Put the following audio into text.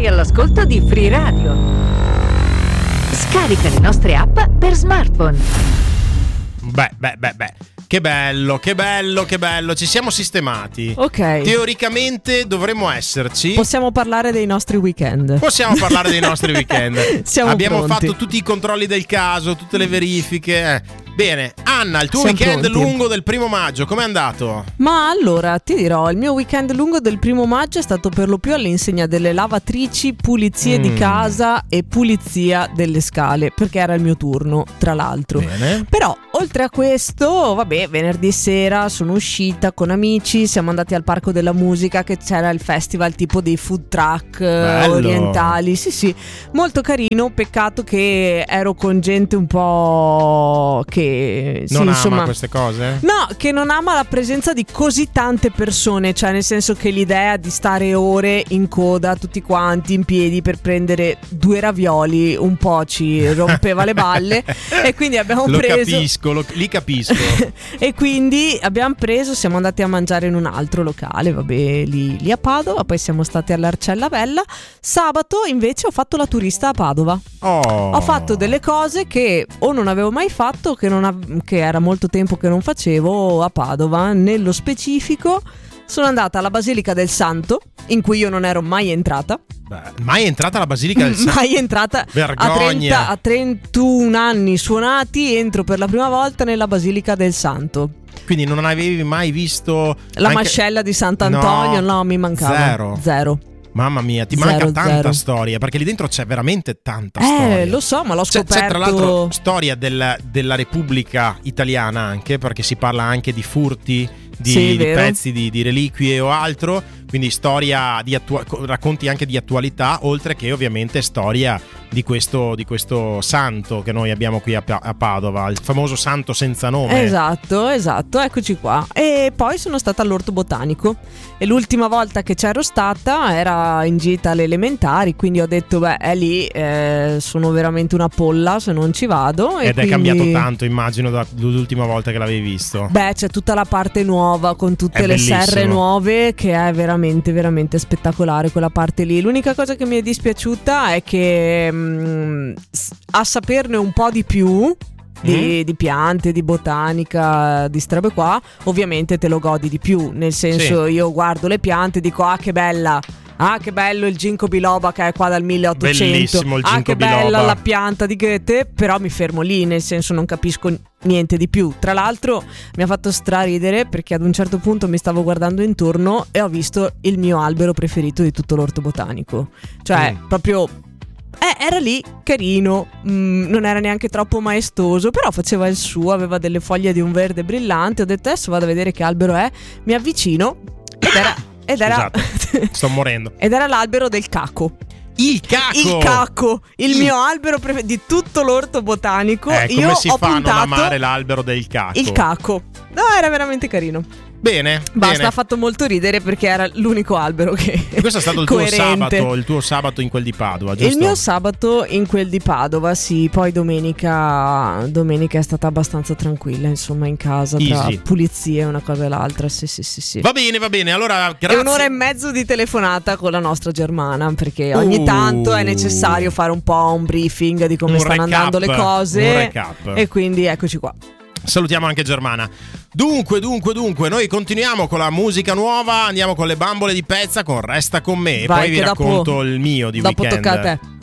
Sei all'ascolto di Free Radio. Scarica le nostre app per smartphone. Beh. Che bello, ci siamo sistemati. Ok. Teoricamente dovremmo esserci. Possiamo parlare dei nostri weekend. Abbiamo pronti. fatto tutti i controlli del caso, tutte le verifiche. Bene, Anna, il tuo Siamo weekend pronti. lungo del 1 maggio, com'è andato? Ma allora, ti dirò, il mio weekend lungo del 1 maggio è stato per lo più all'insegna delle lavatrici, pulizie di casa e pulizia delle scale, perché era il mio turno, tra l'altro. Bene. Però, oltre a questo, vabbè, venerdì sera sono uscita con amici, siamo andati al Parco della Musica, che c'era il festival tipo dei food truck orientali. Sì, molto carino, peccato che ero con gente un po' che Non ama queste cose? No, che non ama la presenza di così tante persone, cioè nel senso che l'idea di stare ore in coda tutti quanti in piedi per prendere 2 ravioli un po' ci rompeva le balle e quindi abbiamo preso Li capisco. e quindi abbiamo preso, siamo andati a mangiare in un altro locale, vabbè, lì a Padova, poi siamo stati all'Arcella Bella. Sabato invece ho fatto la turista a Padova. Ho fatto delle cose che o non avevo mai fatto, che era molto tempo che non facevo a Padova. Nello specifico sono andata alla Basilica del Santo, in cui io non ero mai entrata. Mai entrata alla Basilica del Santo? Mai entrata. Vergogna. A 31 anni suonati entro per la prima volta nella Basilica del Santo. Quindi non avevi mai visto la mascella di Sant'Antonio? No, mi mancava. Zero. Mamma mia, ti manca tanta storia, perché lì dentro c'è veramente tanta storia. Lo so, ma l'ho scoperto. C'è tra l'altro storia della Repubblica Italiana, anche perché si parla anche di furti di pezzi di reliquie o altro, quindi storia racconti anche di attualità, oltre che ovviamente storia di questo santo che noi abbiamo qui a Padova, il famoso santo senza nome. Esatto, eccoci qua. E poi sono stata all'Orto Botanico e l'ultima volta che c'ero stata era in gita alle elementari, quindi ho detto è lì, sono veramente una polla se non ci vado. Ed è cambiato tanto, immagino, dall'ultima volta che l'avevi visto. C'è tutta la parte nuova con tutte le serre nuove, che è veramente veramente spettacolare quella parte lì. L'unica cosa che mi è dispiaciuta è che a saperne un po' di più di piante, di botanica, di strabe qua, ovviamente te lo godi di più, nel senso io guardo le piante e dico che bella. Che bello il ginkgo biloba che è qua dal 1800. Bellissimo il ginkgo biloba. Che bella la pianta di Goethe. Però mi fermo lì, nel senso non capisco niente di più. Tra l'altro mi ha fatto straridere perché ad un certo punto mi stavo guardando intorno e ho visto il mio albero preferito di tutto l'orto botanico. Cioè proprio era lì, carino, non era neanche troppo maestoso, però faceva il suo, aveva delle foglie di un verde brillante. Ho detto adesso vado a vedere che albero è. Mi avvicino ed era sto morendo. Ed era l'albero del caco. Il caco, il mio albero di tutto l'orto botanico. Come si fa a non amare l'albero del caco? Il caco. No, era veramente carino. Bene. Ha fatto molto ridere perché era l'unico albero che. E questo è stato il tuo sabato in quel di Padova, giusto? Il mio sabato in quel di Padova, sì. Poi domenica è stata abbastanza tranquilla, insomma, in casa, tra pulizie una cosa e l'altra. Sì. Va bene. Allora, grazie. E 1 ora e mezzo di telefonata con la nostra Germana, perché ogni tanto è necessario fare un po' un briefing di come stanno andando le cose. Un recap. E quindi eccoci qua. Salutiamo anche Germana. Dunque, noi continuiamo con la musica nuova, andiamo con le bambole di Pezza con Resta con me. Vai, e poi vi racconto il mio di dopo weekend. Tocca a te.